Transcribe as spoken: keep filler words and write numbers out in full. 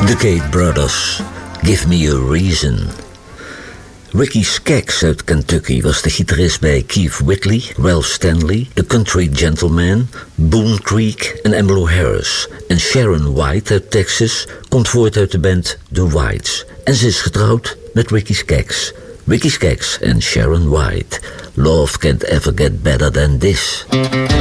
Cade Brothers, Give Me a Reason. Ricky Skaggs uit Kentucky was de gitarist bij Keith Whitley, Ralph Stanley, The Country Gentleman, Boone Creek en Emmylou Harris. En Sharon White uit Texas komt voort uit de band The Whites. En ze is getrouwd met Ricky Skaggs. Ricky Skaggs en Sharon White. Love can't ever get better than this.